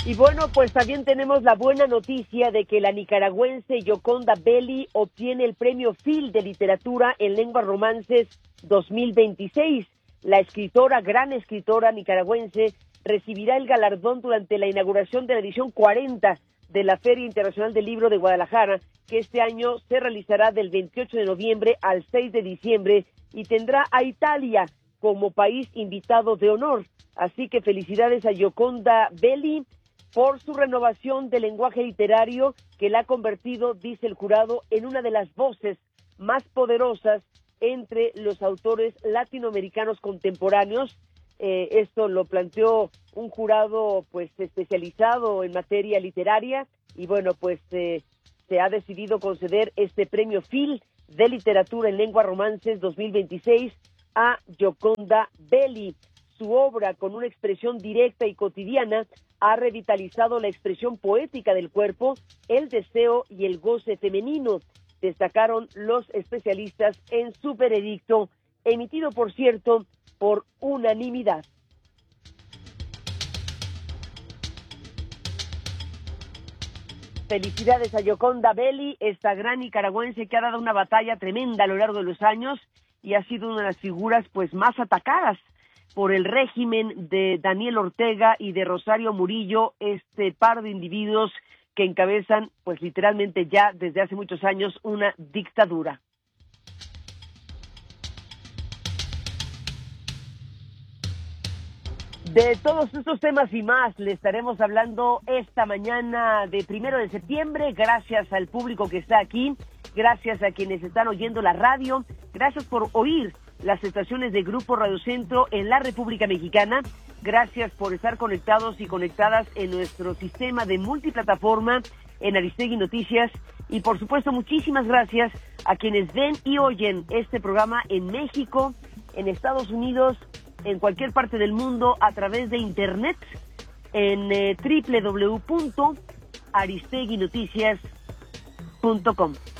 Y bueno, pues también tenemos la buena noticia de que la nicaragüense Yoconda Belli obtiene el premio Phil de literatura en lenguas romances 2026. La escritora, gran escritora nicaragüense, recibirá el galardón durante la inauguración de la edición 40 de la Feria Internacional del Libro de Guadalajara, que este año se realizará del 28 de noviembre al 6 de diciembre y tendrá a Italia como país invitado de honor. Así que felicidades a Yoconda Belli por su renovación del lenguaje literario que la ha convertido, dice el jurado, en una de las voces más poderosas entre los autores latinoamericanos contemporáneos. Esto lo planteó un jurado pues especializado en materia literaria y bueno, pues se ha decidido conceder este premio Phil de literatura en lengua romances 2026 a Yoconda Belli. Su obra, con una expresión directa y cotidiana, ha revitalizado la expresión poética del cuerpo, el deseo y el goce femenino, destacaron los especialistas en su veredicto, emitido, por cierto, por unanimidad. Felicidades a Yoconda Belli, esta gran nicaragüense que ha dado una batalla tremenda a lo largo de los años y ha sido una de las figuras pues más atacadas por el régimen de Daniel Ortega y de Rosario Murillo, este par de individuos que encabezan, pues literalmente ya desde hace muchos años, una dictadura. De todos estos temas y más le estaremos hablando esta mañana de 1 de septiembre, gracias al público que está aquí, gracias a quienes están oyendo la radio, gracias por oír las estaciones de Grupo Radio Centro en la República Mexicana. Gracias por estar conectados y conectadas en nuestro sistema de multiplataforma en Aristegui Noticias. Y por supuesto, muchísimas gracias a quienes ven y oyen este programa en México, en Estados Unidos, en cualquier parte del mundo a través de internet en www.aristeguinoticias.com.